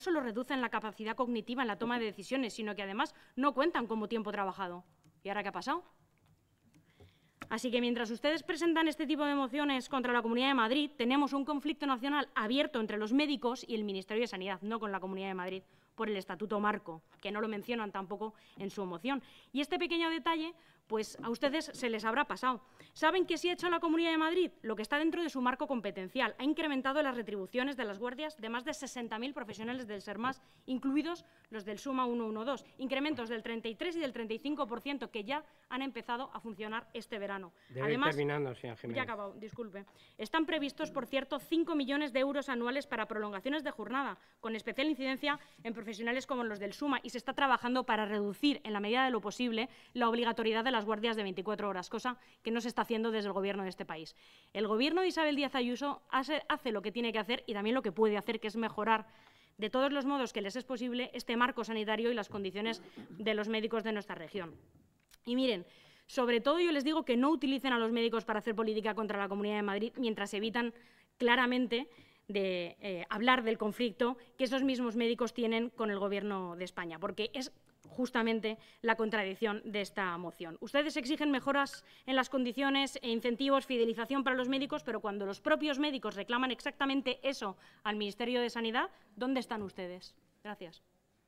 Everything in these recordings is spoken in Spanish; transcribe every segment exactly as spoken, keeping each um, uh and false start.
solo reducen la capacidad cognitiva en la toma de decisiones, sino que además no cuentan como tiempo trabajado. ¿Y ahora qué ha pasado? Así que mientras ustedes presentan este tipo de mociones contra la Comunidad de Madrid, tenemos un conflicto nacional abierto entre los médicos y el Ministerio de Sanidad, no con la Comunidad de Madrid, por el Estatuto Marco, que no lo mencionan tampoco en su moción. Y este pequeño detalle, pues a ustedes se les habrá pasado. ¿Saben qué sí ha hecho la Comunidad de Madrid? Lo que está dentro de su marco competencial. Ha incrementado las retribuciones de las guardias de más de sesenta mil profesionales del SERMAS, incluidos los del SUMA ciento doce. Incrementos del treinta y tres y del treinta y cinco por ciento que ya han empezado a funcionar este verano. Debe Además, ir terminando, señora Jiménez. Ya he acabado, disculpe. Están previstos, por cierto, cinco millones de euros anuales para prolongaciones de jornada, con especial incidencia en profesionales como los del SUMA, y se está trabajando para reducir, en la medida de lo posible, la obligatoriedad de las guardias de veinticuatro horas, cosa que no se está haciendo desde el Gobierno de este país. El Gobierno de Isabel Díaz Ayuso hace, hace lo que tiene que hacer y también lo que puede hacer, que es mejorar de todos los modos que les es posible este marco sanitario y las condiciones de los médicos de nuestra región. Y miren, sobre todo yo les digo que no utilicen a los médicos para hacer política contra la Comunidad de Madrid mientras evitan claramente de eh, hablar del conflicto que esos mismos médicos tienen con el Gobierno de España, porque es justamente la contradicción de esta moción. Ustedes exigen mejoras en las condiciones e incentivos, fidelización para los médicos, pero cuando los propios médicos reclaman exactamente eso al Ministerio de Sanidad, ¿dónde están ustedes? Gracias.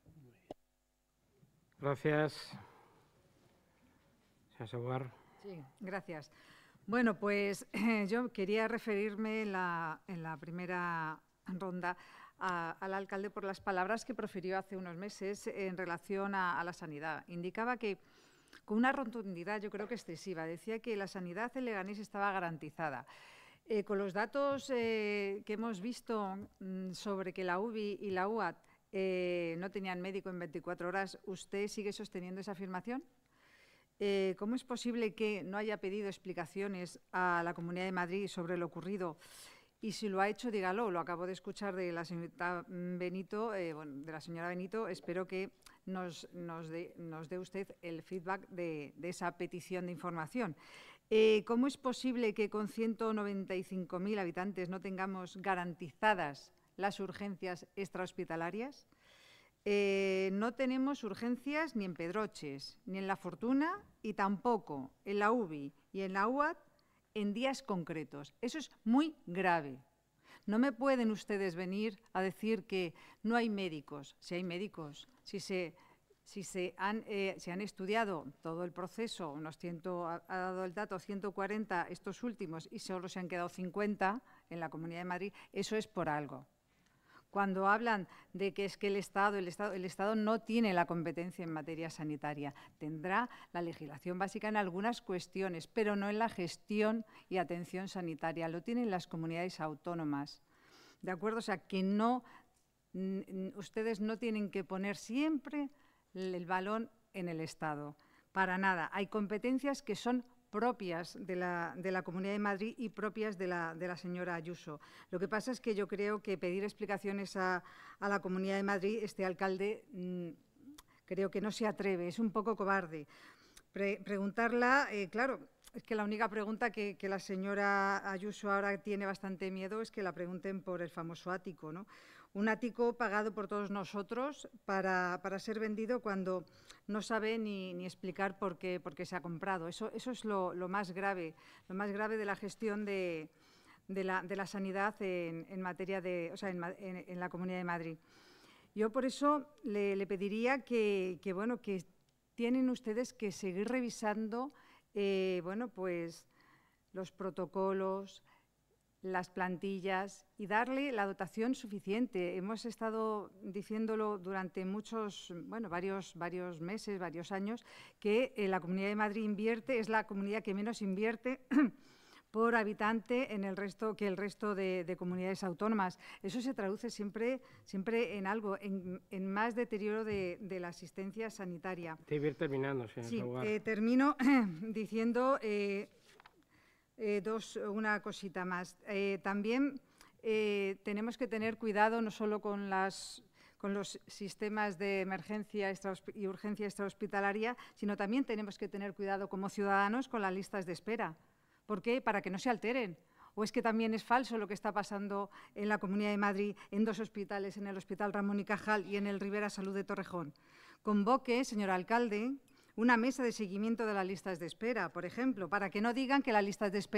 Gracias. Señora Seguar. Sí, gracias. Bueno, pues eh, yo quería referirme en la, en la primera ronda a, al alcalde por las palabras que profirió hace unos meses en relación a, a la sanidad. Indicaba que, con una rotundidad yo creo que excesiva, decía que la sanidad en Leganés estaba garantizada. Eh, con los datos eh, que hemos visto mm, sobre que la U B I y la U A D eh, no tenían médico en veinticuatro horas, ¿usted sigue sosteniendo esa afirmación? Eh, ¿Cómo es posible que no haya pedido explicaciones a la Comunidad de Madrid sobre lo ocurrido? Y si lo ha hecho, dígalo. Lo acabo de escuchar de la señora Benito, eh, bueno, de la señora Benito. Espero que nos, nos, dé, nos dé usted el feedback de, de esa petición de información. Eh, ¿Cómo es posible que con ciento noventa y cinco mil habitantes no tengamos garantizadas las urgencias extrahospitalarias? Eh, no tenemos urgencias ni en Pedroches, ni en La Fortuna y tampoco en la U B I y en la U A D en días concretos. Eso es muy grave. No me pueden ustedes venir a decir que no hay médicos. Si hay médicos, si se, si se, han, eh, se han estudiado todo el proceso, unos ciento, ha, ha dado el dato ciento cuarenta estos últimos y solo se han quedado cincuenta en la Comunidad de Madrid, eso es por algo. Cuando hablan de que es que el Estado, el Estado, el Estado no tiene la competencia en materia sanitaria, tendrá la legislación básica en algunas cuestiones, pero no en la gestión y atención sanitaria, lo tienen las comunidades autónomas. ¿De acuerdo? O sea, que no, ustedes no tienen que poner siempre el balón en el Estado, para nada. Hay competencias que son propias de la, de la Comunidad de Madrid y propias de la, de la señora Ayuso. Lo que pasa es que yo creo que pedir explicaciones a, a la Comunidad de Madrid, este alcalde mmm, creo que no se atreve, es un poco cobarde. Pre preguntarla, eh, claro, es que la única pregunta que, que la señora Ayuso ahora tiene bastante miedo es que la pregunten por el famoso ático, ¿no? Un ático pagado por todos nosotros para, para ser vendido cuando no sabe ni, ni explicar por qué, por qué se ha comprado. Eso, eso es lo, lo más grave, lo más grave de la gestión de, de, la, de la sanidad en, en materia de, o sea, en, en, en la Comunidad de Madrid. Yo por eso le, le pediría que, que, bueno, que tienen ustedes que seguir revisando, eh, bueno, pues los protocolos, las plantillas y darle la dotación suficiente. Hemos estado diciéndolo durante muchos, bueno, varios, varios meses, varios años, que eh, la Comunidad de Madrid invierte, es la comunidad que menos invierte por habitante en el resto, que el resto de, de comunidades autónomas. Eso se traduce siempre, siempre en algo, en, en más deterioro de, de la asistencia sanitaria. Debe ir terminando, señora Sí, Seguar. eh, termino diciendo eh, eh, dos, una cosita más. Eh, también eh, tenemos que tener cuidado no solo con las con los sistemas de emergencia y urgencia extrahospitalaria, sino también tenemos que tener cuidado como ciudadanos con las listas de espera. ¿Por qué? Para que no se alteren. ¿O es que también es falso lo que está pasando en la Comunidad de Madrid en dos hospitales, en el Hospital Ramón y Cajal y en el Rivera Salud de Torrejón? Convoque, señor alcalde, una mesa de seguimiento de las listas de espera, por ejemplo, para que no digan que las listas de espera